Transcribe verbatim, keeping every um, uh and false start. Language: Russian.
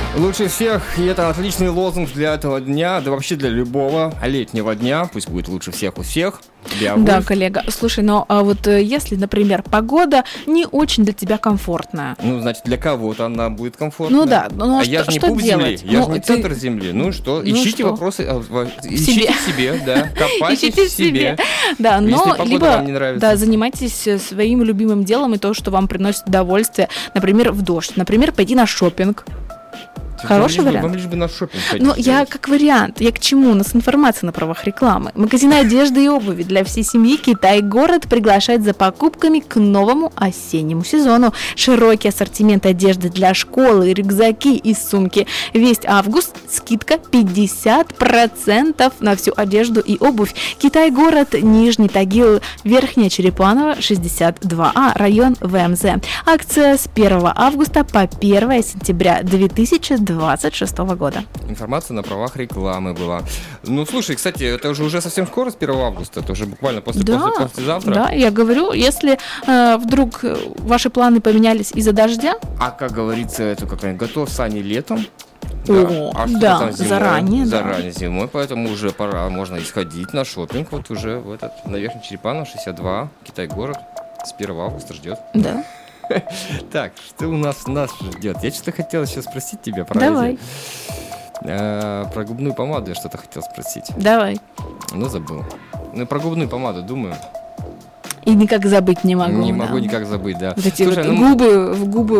Лучше всех, и это отличный лозунг для этого дня, да вообще для любого летнего дня, пусть будет лучше всех у всех. Беовульф. Да, коллега, слушай, но а вот если, например, погода не очень для тебя комфортная. Ну, значит, для кого-то она будет комфортная. Ну да, ну а, а что, я же не что пуп делать? Земли, я ну, же не ты... центр Земли. Ну что, ну ищите что? вопросы, а, в, в ищите себе. в себе, да, копайте Ищите в себе. Да, но если погода либо вам не нравится. Да, занимайтесь своим любимым делом и то, что вам приносит удовольствие, например, в дождь, например, пойти на шопинг. Хороший вам вариант. Вам лишь бы на шопинг ходить. Ну, я как вариант. Я к чему? У нас информация на правах рекламы. Магазин одежды и обуви для всей семьи «Китай-город» приглашает за покупками к новому осеннему сезону. Широкий ассортимент одежды для школы, рюкзаки и сумки. Весь август скидка пятьдесят процентов на всю одежду и обувь. «Китай-город», Нижний Тагил, Верхняя Черепаново, шестьдесят два А, район ВМЗ. Акция с первого августа по первое сентября две тысячи двадцать шестого года. Информация на правах рекламы была. Ну, слушай, кстати, это уже, уже совсем скоро, с первого августа, это уже буквально после, да, после послезавтра. Да, я говорю, если э, вдруг ваши планы поменялись из-за дождя. А как говорится, это как-нибудь готов сани летом. Да, О, а да, там зимой, заранее, заранее да. зимой, поэтому уже пора, можно исходить на шопинг, вот уже в этот, на Верхнем Черепаново, шестьдесят два, Китай-город, с первого августа ждет. Да. Так, что у нас нас ждет? Я что-то хотел сейчас спросить тебя про Давай. А, про губную помаду я что-то хотел спросить. Давай. Ну, забыл. Ну, про губную помаду думаю. И никак забыть не могу. Не да. могу никак забыть, да. Вот эти Слушай, вот ну, губы в губы